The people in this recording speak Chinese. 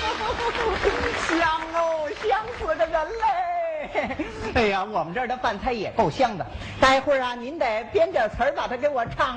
香哦，香死个人嘞！哎呀，我们这儿的饭菜也够香的。待会儿啊，您得编点词儿把它给我唱